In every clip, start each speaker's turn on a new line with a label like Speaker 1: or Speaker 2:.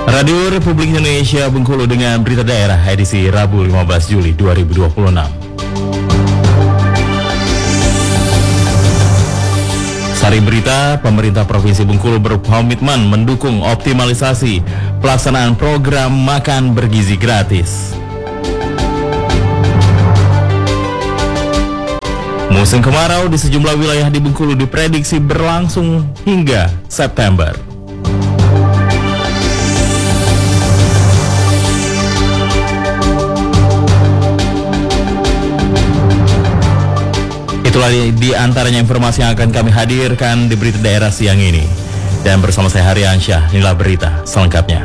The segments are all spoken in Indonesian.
Speaker 1: Radio Republik Indonesia Bengkulu dengan berita daerah edisi Rabu 15 Juli 2026. Sari berita, pemerintah Provinsi Bengkulu berkomitmen mendukung optimalisasi pelaksanaan program makan bergizi gratis. Musim kemarau di sejumlah wilayah di Bengkulu diprediksi berlangsung hingga September. Itulah di antaranya informasi yang akan kami hadirkan di berita daerah siang ini. Dan bersama saya Haryansyah, inilah berita selengkapnya.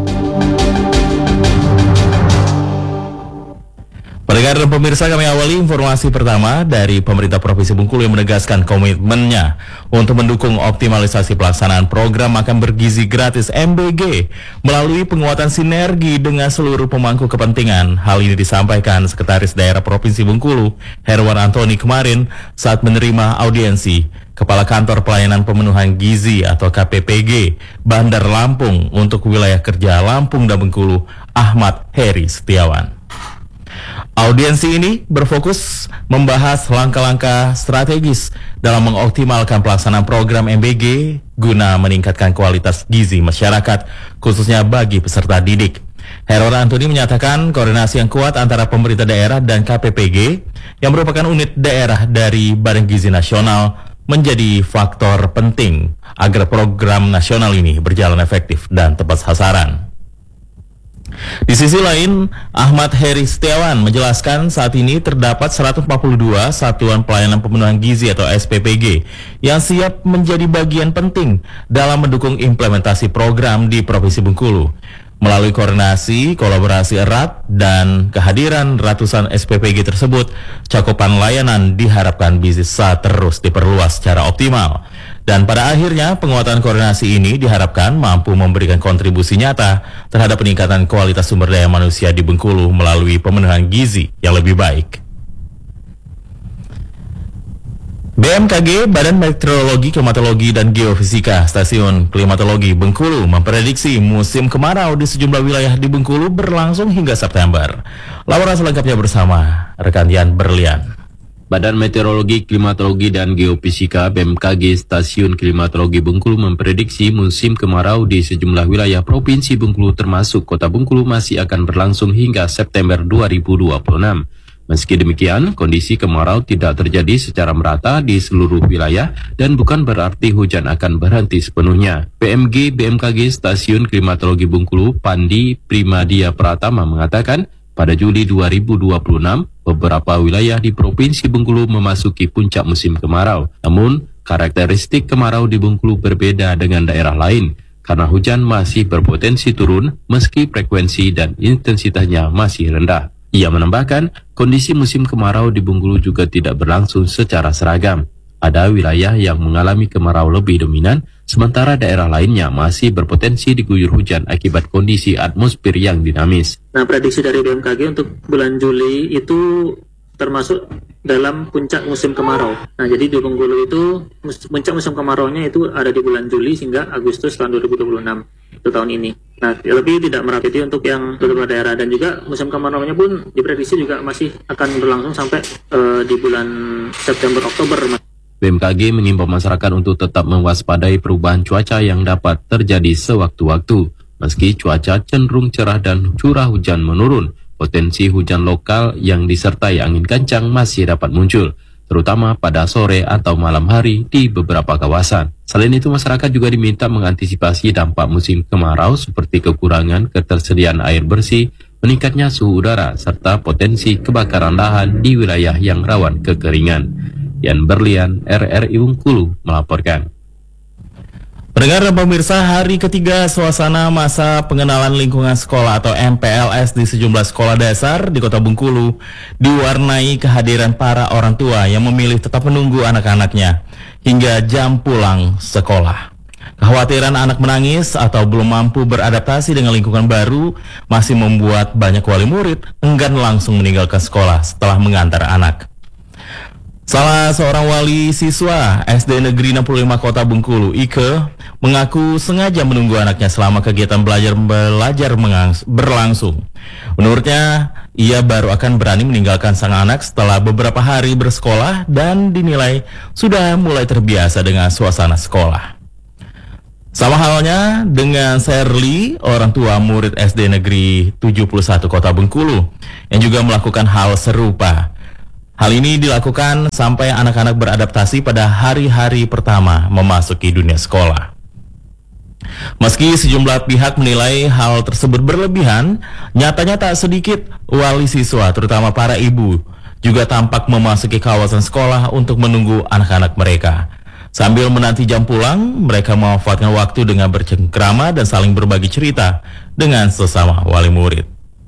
Speaker 1: Pendengar dan pemirsa, kami awali informasi pertama dari pemerintah Provinsi Bengkulu yang menegaskan komitmennya untuk mendukung optimalisasi pelaksanaan program makan bergizi gratis MBG melalui penguatan sinergi dengan seluruh pemangku kepentingan. Hal ini disampaikan Sekretaris Daerah Provinsi Bengkulu, Herwan Antoni kemarin saat menerima audiensi Kepala Kantor Pelayanan Pemenuhan Gizi atau KPPG Bandar Lampung untuk wilayah kerja Lampung dan Bengkulu, Ahmad Heri Setiawan. Audiensi ini berfokus membahas langkah-langkah strategis dalam mengoptimalkan pelaksanaan program MBG guna meningkatkan kualitas gizi masyarakat, khususnya bagi peserta didik. Herwan Antoni menyatakan koordinasi yang kuat antara pemerintah daerah dan KPPG yang merupakan unit daerah dari Badan Gizi Nasional menjadi faktor penting agar program nasional ini berjalan efektif dan tepat sasaran. Di sisi lain, Ahmad Heri Setiawan menjelaskan saat ini terdapat 142 Satuan Pelayanan Pemenuhan Gizi atau SPPG yang siap menjadi bagian penting dalam mendukung implementasi program di Provinsi Bengkulu. Melalui koordinasi, kolaborasi erat, dan kehadiran ratusan SPPG tersebut, cakupan layanan diharapkan bisa terus diperluas secara optimal. Dan pada akhirnya, penguatan koordinasi ini diharapkan mampu memberikan kontribusi nyata terhadap peningkatan kualitas sumber daya manusia di Bengkulu melalui pemenuhan gizi yang lebih baik. BMKG, Badan Meteorologi, Klimatologi, dan Geofisika Stasiun Klimatologi Bengkulu memprediksi musim kemarau di sejumlah wilayah di Bengkulu berlangsung hingga September. Laporan selengkapnya bersama rekan Yan Berlian.
Speaker 2: Badan Meteorologi, Klimatologi, dan Geofisika BMKG Stasiun Klimatologi Bengkulu memprediksi musim kemarau di sejumlah wilayah Provinsi Bengkulu termasuk Kota Bengkulu masih akan berlangsung hingga September 2026. Meski demikian, kondisi kemarau tidak terjadi secara merata di seluruh wilayah dan bukan berarti hujan akan berhenti sepenuhnya. PMG BMKG Stasiun Klimatologi Bengkulu, Pandi Primadia Pratama mengatakan, pada Juli 2026, beberapa wilayah di Provinsi Bengkulu memasuki puncak musim kemarau. Namun, karakteristik kemarau di Bengkulu berbeda dengan daerah lain, karena hujan masih berpotensi turun meski frekuensi dan intensitasnya masih rendah. Ia menambahkan, kondisi musim kemarau di Bengkulu juga tidak berlangsung secara seragam. Ada wilayah yang mengalami kemarau lebih dominan, sementara daerah lainnya masih berpotensi diguyur hujan akibat kondisi atmosfer yang dinamis.
Speaker 3: Nah, prediksi dari BMKG untuk bulan Juli itu termasuk dalam puncak musim kemarau. Nah, jadi di Bengkulu itu puncak musim kemaraunya itu ada di bulan Juli hingga Agustus tahun 2026 itu tahun ini. Nah, lebih tidak merapiti untuk yang beberapa daerah, dan juga musim kemaraunya pun diprediksi juga masih akan berlangsung sampai di bulan September Oktober.
Speaker 2: BMKG mengimbau masyarakat untuk tetap mewaspadai perubahan cuaca yang dapat terjadi sewaktu-waktu. Meski cuaca cenderung cerah dan curah hujan menurun, potensi hujan lokal yang disertai angin kencang masih dapat muncul, terutama pada sore atau malam hari di beberapa kawasan. Selain itu, masyarakat juga diminta mengantisipasi dampak musim kemarau seperti kekurangan ketersediaan air bersih, meningkatnya suhu udara, serta potensi kebakaran lahan di wilayah yang rawan kekeringan. Yan Berlian, RRI Bengkulu melaporkan.
Speaker 1: Pendengar dan pemirsa, hari ketiga suasana masa pengenalan lingkungan sekolah atau MPLS di sejumlah sekolah dasar di Kota Bengkulu diwarnai kehadiran para orang tua yang memilih tetap menunggu anak-anaknya hingga jam pulang sekolah. Kekhawatiran anak menangis atau belum mampu beradaptasi dengan lingkungan baru masih membuat banyak wali murid enggan langsung meninggalkan sekolah setelah mengantar anak. Salah seorang wali siswa SD Negeri 65 Kota Bengkulu, Ike, mengaku sengaja menunggu anaknya selama kegiatan belajar berlangsung. Menurutnya, ia baru akan berani meninggalkan sang anak setelah beberapa hari bersekolah dan dinilai sudah mulai terbiasa dengan suasana sekolah. Sama halnya dengan Serly, orang tua murid SD Negeri 71 Kota Bengkulu, yang juga melakukan hal serupa. Hal ini dilakukan sampai anak-anak beradaptasi pada hari-hari pertama memasuki dunia sekolah. Meski sejumlah pihak menilai hal tersebut berlebihan, nyatanya tak sedikit wali siswa, terutama para ibu, juga tampak memasuki kawasan sekolah untuk menunggu anak-anak mereka. Sambil menanti jam pulang, mereka memanfaatkan waktu dengan bercengkrama dan saling berbagi cerita dengan sesama wali murid.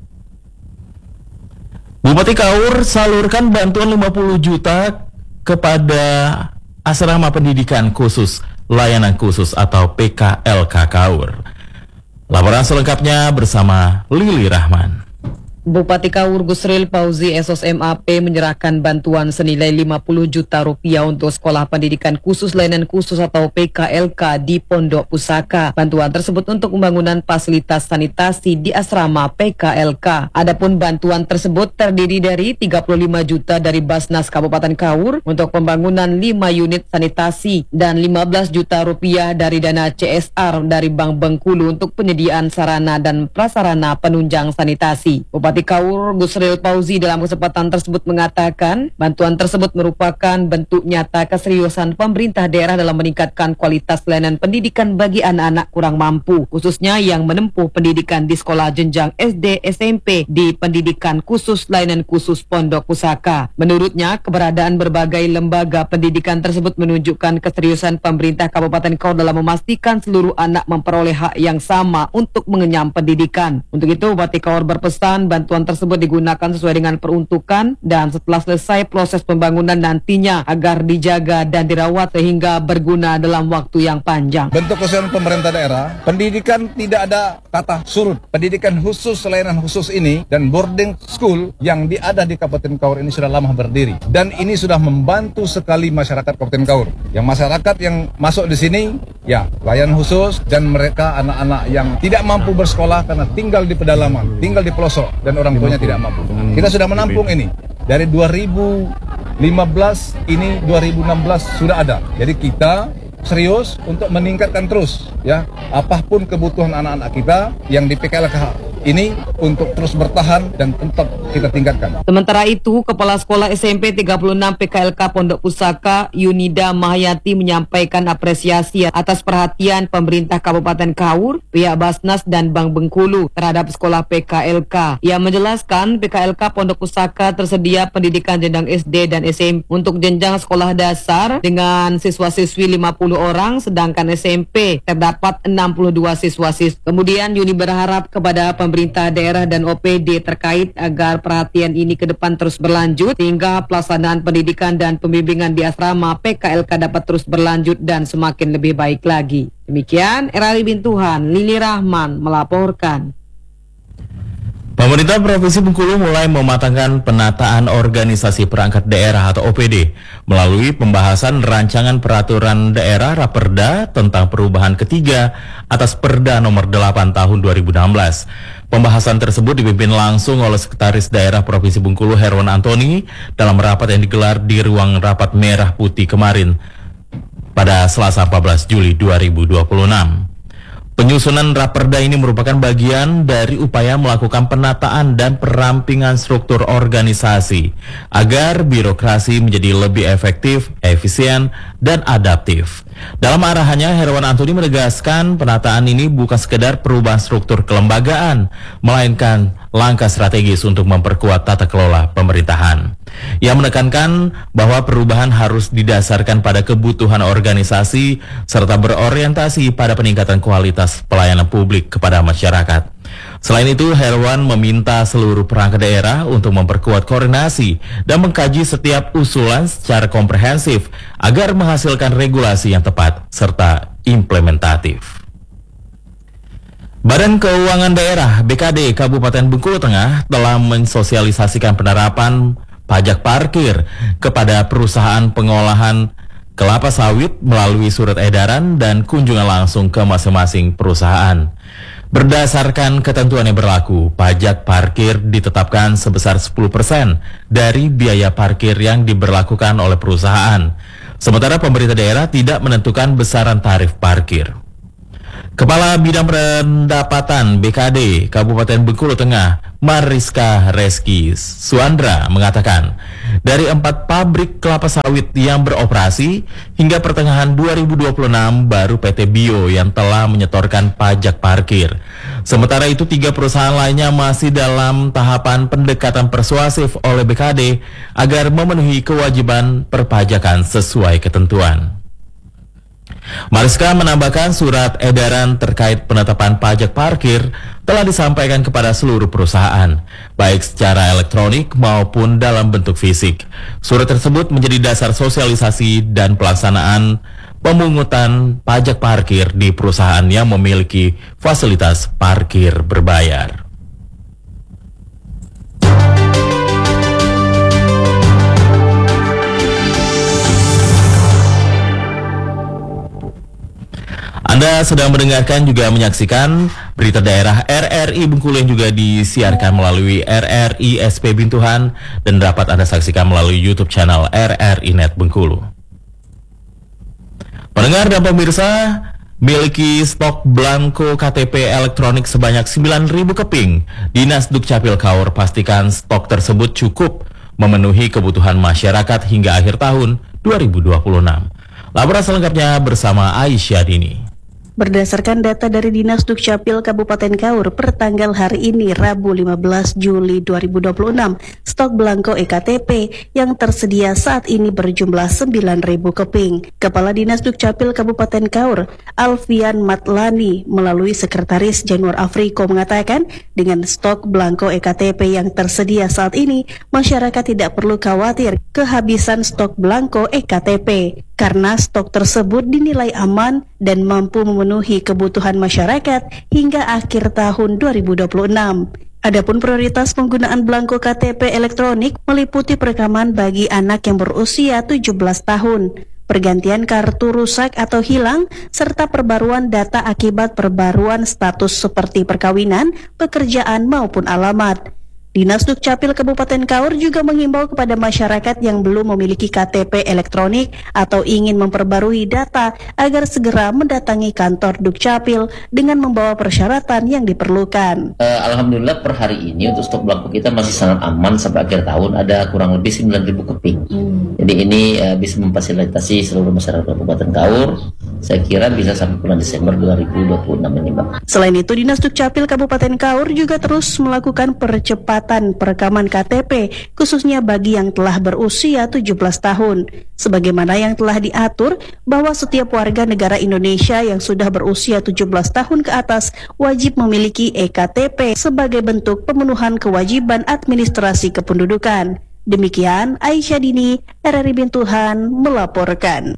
Speaker 1: Bupati Kaur salurkan bantuan 50 juta kepada Asrama Pendidikan Khusus Layanan Khusus atau PKLK Kaur. Laporan selengkapnya bersama Lili Rahman.
Speaker 4: Bupati Kaur Gusril Pauzi SOSMAP menyerahkan bantuan senilai 50 juta rupiah untuk Sekolah Pendidikan Khusus Layanan Khusus atau PKLK di Pondok Pusaka. Bantuan tersebut untuk pembangunan fasilitas sanitasi di asrama PKLK. Adapun bantuan tersebut terdiri dari 35 juta dari Basnas Kabupaten Kaur untuk pembangunan 5 unit sanitasi dan 15 juta rupiah dari dana CSR dari Bank Bengkulu untuk penyediaan sarana dan prasarana penunjang sanitasi. Bupati Kaur Gusril Pauzi dalam kesempatan tersebut mengatakan bantuan tersebut merupakan bentuk nyata keseriusan pemerintah daerah dalam meningkatkan kualitas layanan pendidikan bagi anak-anak kurang mampu, khususnya yang menempuh pendidikan di sekolah jenjang SD SMP di Pendidikan Khusus Layanan Khusus Pondok Pusaka. Menurutnya, keberadaan berbagai lembaga pendidikan tersebut menunjukkan keseriusan pemerintah Kabupaten Kaur dalam memastikan seluruh anak memperoleh hak yang sama untuk mengenyam pendidikan. Untuk itu, Bupati Kaur berpesan bantuan tersebut digunakan sesuai dengan peruntukan dan setelah selesai proses pembangunan nantinya agar dijaga dan dirawat sehingga berguna dalam waktu yang panjang.
Speaker 5: Bentuk keseriusan pemerintah daerah, pendidikan tidak ada kata surut. Pendidikan khusus, layanan khusus ini dan boarding school yang ada di Kabupaten Kaur ini sudah lama berdiri. Dan ini sudah membantu sekali masyarakat Kabupaten Kaur. Yang masyarakat yang masuk di sini, ya layanan khusus dan mereka anak-anak yang tidak mampu bersekolah karena tinggal di pedalaman, tinggal di pelosok dan orang tuanya tidak mampu. Kita sudah menampung ini. Dari 2015 ini 2016 sudah ada. Jadi kita serius untuk meningkatkan terus ya apapun kebutuhan anak-anak kita yang di PKLK ini untuk terus bertahan dan tetap kita tingkatkan.
Speaker 4: Sementara itu, Kepala Sekolah SMP 36 PKLK Pondok Pusaka Yunida Mahayati menyampaikan apresiasi atas perhatian pemerintah Kabupaten Kaur, pihak Basnas dan Bank Bengkulu terhadap sekolah PKLK. Ia menjelaskan PKLK Pondok Pusaka tersedia pendidikan jenjang SD dan SMP untuk jenjang sekolah dasar dengan siswa-siswi 50 orang, sedangkan SMP terdapat 62 siswa-siswi. Kemudian Yuni berharap kepada pemerintah daerah dan OPD terkait agar perhatian ini ke depan terus berlanjut sehingga pelaksanaan pendidikan dan pembimbingan di asrama PKLK dapat terus berlanjut dan semakin lebih baik lagi. Demikian, Erali Bintuhan, Lili Rahman melaporkan.
Speaker 1: Pemerintah Provinsi Bengkulu mulai mematangkan penataan organisasi perangkat daerah atau OPD melalui pembahasan rancangan peraturan daerah Raperda tentang perubahan ketiga atas Perda nomor 8 tahun 2016. Pembahasan tersebut dipimpin langsung oleh Sekretaris Daerah Provinsi Bengkulu Herwan Antoni dalam rapat yang digelar di ruang rapat merah putih kemarin pada Selasa 14 Juli 2026. Penyusunan Raperda ini merupakan bagian dari upaya melakukan penataan dan perampingan struktur organisasi agar birokrasi menjadi lebih efektif, efisien, dan adaptif. Dalam arahannya, Herwan Antoni menegaskan penataan ini bukan sekedar perubahan struktur kelembagaan, melainkan langkah strategis untuk memperkuat tata kelola pemerintahan. Ia menekankan bahwa perubahan harus didasarkan pada kebutuhan organisasi serta berorientasi pada peningkatan kualitas pelayanan publik kepada masyarakat. Selain itu, Herwan meminta seluruh perangkat daerah untuk memperkuat koordinasi dan mengkaji setiap usulan secara komprehensif agar menghasilkan regulasi yang tepat serta implementatif. Badan Keuangan Daerah BKD Kabupaten Bengkulu Tengah telah mensosialisasikan penerapan pajak parkir kepada perusahaan pengolahan kelapa sawit melalui surat edaran dan kunjungan langsung ke masing-masing perusahaan. Berdasarkan ketentuan yang berlaku, pajak parkir ditetapkan sebesar 10% dari biaya parkir yang diberlakukan oleh perusahaan. Sementara pemerintah daerah tidak menentukan besaran tarif parkir. Kepala Bidang Pendapatan BKD Kabupaten Bengkulu Tengah, Mariska Reski Suandra mengatakan, dari 4 pabrik kelapa sawit yang beroperasi hingga pertengahan 2026 baru PT Bio yang telah menyetorkan pajak parkir. Sementara itu 3 perusahaan lainnya masih dalam tahapan pendekatan persuasif oleh BKD agar memenuhi kewajiban perpajakan sesuai ketentuan. Mariska menambahkan surat edaran terkait penetapan pajak parkir telah disampaikan kepada seluruh perusahaan, baik secara elektronik maupun dalam bentuk fisik. Surat tersebut menjadi dasar sosialisasi dan pelaksanaan pemungutan pajak parkir di perusahaan yang memiliki fasilitas parkir berbayar. Anda sedang mendengarkan juga menyaksikan berita daerah RRI Bengkulu yang juga disiarkan melalui RRI SP Bintuhan dan dapat Anda saksikan melalui YouTube channel RRI Net Bengkulu. Pendengar dan pemirsa, miliki stok blanko KTP elektronik sebanyak 9.000 keping. Dinas Dukcapil Kaur pastikan stok tersebut cukup memenuhi kebutuhan masyarakat hingga akhir tahun 2026. Laporan selengkapnya bersama Aisyah Dini.
Speaker 6: Berdasarkan data dari Dinas Dukcapil Kabupaten Kaur per tanggal hari ini Rabu 15 Juli 2026, stok belangko EKTP yang tersedia saat ini berjumlah 9.000 keping. Kepala Dinas Dukcapil Kabupaten Kaur, Alfian Matlani, melalui Sekretaris Januar Afriko mengatakan, dengan stok belangko EKTP yang tersedia saat ini, masyarakat tidak perlu khawatir kehabisan stok belangko EKTP. Karena stok tersebut dinilai aman dan mampu memenuhi kebutuhan masyarakat hingga akhir tahun 2026. Adapun prioritas penggunaan belangko KTP elektronik meliputi perekaman bagi anak yang berusia 17 tahun, pergantian kartu rusak atau hilang, serta perbaruan data akibat perbaruan status seperti perkawinan, pekerjaan maupun alamat. Dinas Dukcapil Kabupaten Kaur juga mengimbau kepada masyarakat yang belum memiliki KTP elektronik atau ingin memperbarui data agar segera mendatangi kantor Dukcapil dengan membawa persyaratan yang diperlukan.
Speaker 7: Alhamdulillah per hari ini untuk stok belangko kita masih sangat aman sampai akhir tahun, ada kurang lebih 9.000 keping. Jadi ini bisa memfasilitasi seluruh masyarakat Kabupaten Kaur. Saya kira bisa sampai bulan Desember 2026 ini, Bang.
Speaker 6: Selain itu, Dinas Dukcapil Kabupaten Kaur juga terus melakukan percepatan perekaman KTP, khususnya bagi yang telah berusia 17 tahun. Sebagaimana yang telah diatur bahwa setiap warga negara Indonesia yang sudah berusia 17 tahun ke atas wajib memiliki EKTP sebagai bentuk pemenuhan kewajiban administrasi kependudukan. Demikian Aisyah Dini, RRI Bintuhan melaporkan.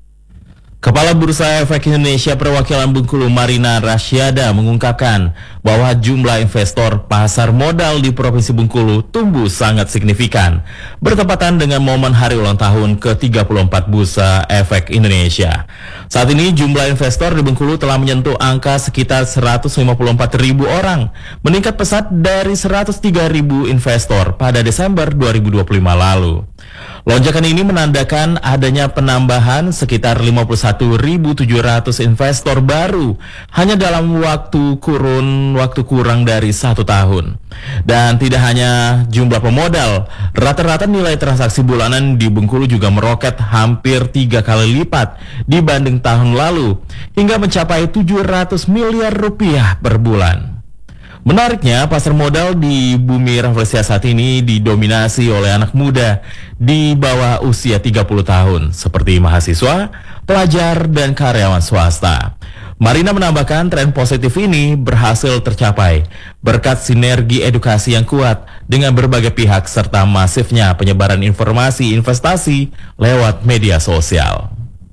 Speaker 1: Kepala Bursa Efek Indonesia Perwakilan Bengkulu Marina Rasyada mengungkapkan bahwa jumlah investor pasar modal di Provinsi Bengkulu tumbuh sangat signifikan bertepatan dengan momen hari ulang tahun ke-34 Bursa Efek Indonesia. Saat ini jumlah investor di Bengkulu telah menyentuh angka sekitar 154.000 orang, meningkat pesat dari 103.000 investor pada Desember 2025 lalu. Lonjakan ini menandakan adanya penambahan sekitar 51.700 investor baru hanya dalam waktu kurang dari 1 tahun. Dan tidak hanya jumlah pemodal, rata-rata nilai transaksi bulanan di Bengkulu juga meroket hampir 3 kali lipat dibanding tahun lalu, hingga mencapai 700 miliar rupiah per bulan. Menariknya, pasar modal di Bumi Rafflesia saat ini didominasi oleh anak muda di bawah usia 30 tahun, seperti mahasiswa, pelajar, dan karyawan swasta. Marina menambahkan tren positif ini berhasil tercapai berkat sinergi edukasi yang kuat dengan berbagai pihak serta masifnya penyebaran informasi investasi lewat media sosial.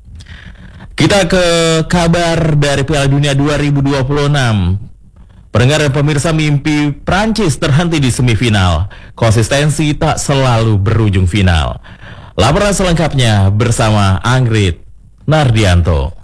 Speaker 1: Kita ke kabar dari Piala Dunia 2026. Pendengar dan pemirsa, mimpi Prancis terhenti di semifinal. Konsistensi tak selalu berujung final. Laporan selengkapnya bersama Anggrit Nardianto.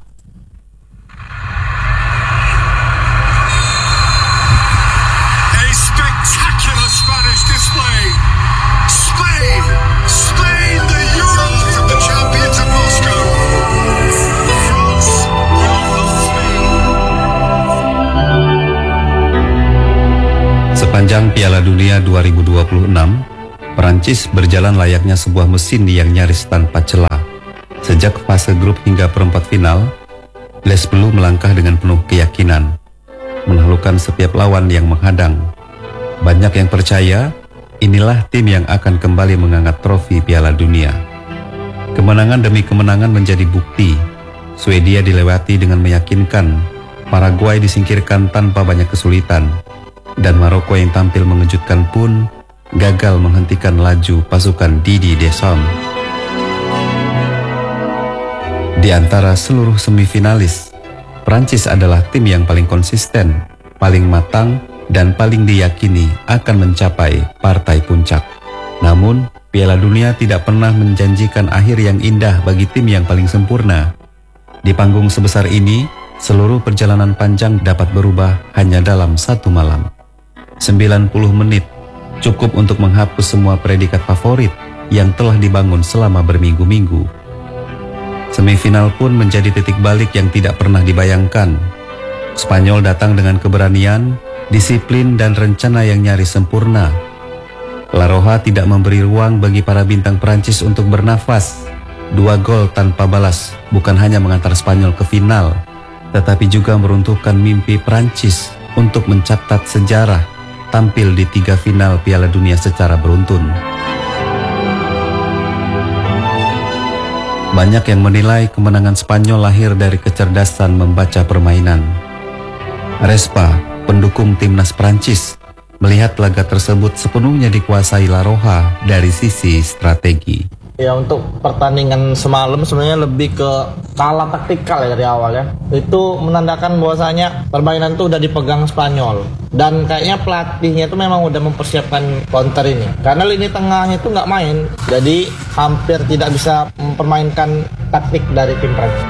Speaker 8: Sepanjang Piala Dunia 2026, Perancis berjalan layaknya sebuah mesin yang nyaris tanpa celah. Sejak fase grup hingga perempat final, Les Bleus melangkah dengan penuh keyakinan, menaklukkan setiap lawan yang menghadang. Banyak yang percaya, inilah tim yang akan kembali mengangkat trofi Piala Dunia. Kemenangan demi kemenangan menjadi bukti. Swedia dilewati dengan meyakinkan, Paraguay disingkirkan tanpa banyak kesulitan, dan Maroko yang tampil mengejutkan pun gagal menghentikan laju pasukan Didier Deschamps. Di antara seluruh semifinalis, Prancis adalah tim yang paling konsisten, paling matang, dan paling diyakini akan mencapai partai puncak. Namun, Piala Dunia tidak pernah menjanjikan akhir yang indah bagi tim yang paling sempurna. Di panggung sebesar ini, seluruh perjalanan panjang dapat berubah hanya dalam satu malam. 90 menit cukup untuk menghapus semua predikat favorit yang telah dibangun selama berminggu-minggu. Semifinal pun menjadi titik balik yang tidak pernah dibayangkan. Spanyol datang dengan keberanian, disiplin, dan rencana yang nyaris sempurna. La Roja tidak memberi ruang bagi para bintang Prancis untuk bernafas. 2 gol tanpa balas bukan hanya mengantar Spanyol ke final, tetapi juga meruntuhkan mimpi Prancis untuk mencatat sejarah tampil di 3 final Piala Dunia secara beruntun. Banyak yang menilai kemenangan Spanyol lahir dari kecerdasan membaca permainan. Respa, pendukung timnas Prancis, melihat laga tersebut sepenuhnya dikuasai La Roja dari sisi strategi.
Speaker 9: Ya, untuk pertandingan semalam sebenarnya lebih ke kalah taktikal ya dari awal ya. Itu menandakan bahwasanya permainan itu udah dipegang Spanyol. Dan kayaknya pelatihnya itu memang udah mempersiapkan counter ini. Karena lini tengahnya itu nggak main. Jadi hampir tidak bisa mempermainkan taktik dari tim Prancis.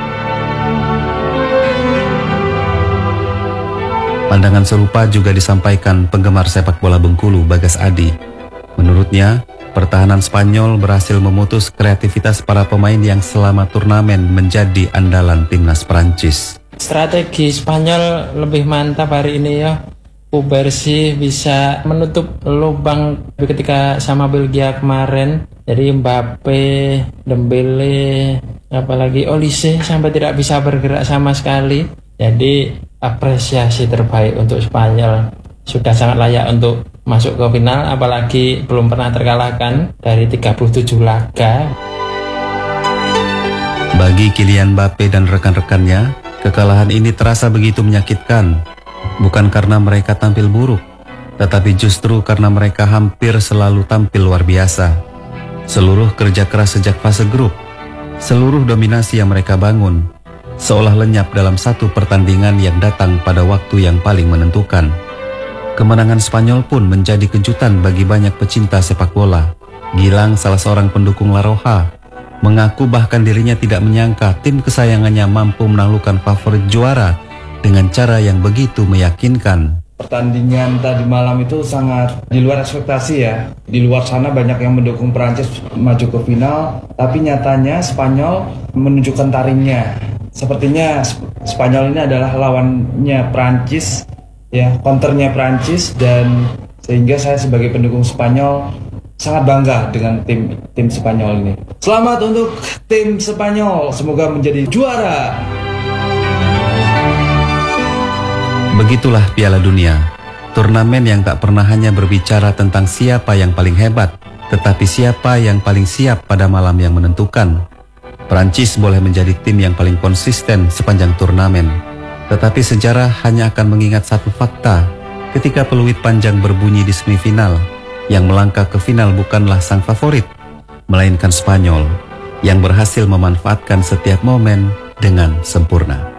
Speaker 8: Pandangan serupa juga disampaikan penggemar sepak bola Bengkulu Bagas Adi. Menurutnya, pertahanan Spanyol berhasil memutus kreativitas para pemain yang selama turnamen menjadi andalan timnas Prancis.
Speaker 10: Strategi Spanyol lebih mantap hari ini ya. Kubarsi bisa menutup lubang ketika sama Belgia kemarin. Jadi Mbappe, Dembele, apalagi Olise sampai tidak bisa bergerak sama sekali. Jadi apresiasi terbaik untuk Spanyol. Sudah sangat layak untuk masuk ke final, apalagi belum pernah terkalahkan dari 37 laga.
Speaker 8: Bagi Kylian Mbappe dan rekan-rekannya, kekalahan ini terasa begitu menyakitkan. Bukan karena mereka tampil buruk, tetapi justru karena mereka hampir selalu tampil luar biasa. Seluruh kerja keras sejak fase grup, seluruh dominasi yang mereka bangun, seolah lenyap dalam satu pertandingan yang datang pada waktu yang paling menentukan. Kemenangan Spanyol pun menjadi kejutan bagi banyak pecinta sepak bola. Gilang, salah seorang pendukung La Roja, mengaku bahkan dirinya tidak menyangka tim kesayangannya mampu menaklukkan favorit juara dengan cara yang begitu meyakinkan.
Speaker 11: Pertandingan tadi malam itu sangat di luar ekspektasi ya. Di luar sana banyak yang mendukung Prancis maju ke final, tapi nyatanya Spanyol menunjukkan taringnya. Sepertinya Spanyol ini adalah lawannya Prancis, ya, counternya Prancis, dan sehingga saya sebagai pendukung Spanyol sangat bangga dengan tim Spanyol ini. Selamat untuk tim Spanyol, semoga menjadi juara.
Speaker 8: Begitulah Piala Dunia, turnamen yang tak pernah hanya berbicara tentang siapa yang paling hebat, tetapi siapa yang paling siap pada malam yang menentukan. Prancis boleh menjadi tim yang paling konsisten sepanjang turnamen, tetapi sejarah hanya akan mengingat satu fakta, ketika peluit panjang berbunyi di semifinal, yang melangkah ke final bukanlah sang favorit, melainkan Spanyol, yang berhasil memanfaatkan setiap momen dengan sempurna.